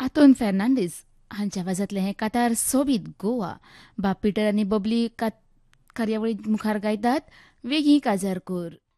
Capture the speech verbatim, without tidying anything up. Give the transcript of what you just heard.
आतोन फेर्नांडीस हांच्या आवाजांतलें हें कातार सोबीत गोवा. बाप पिटर आनी बबली कात कार्यावळी मुखार गायतात वेगळी काजारकोर.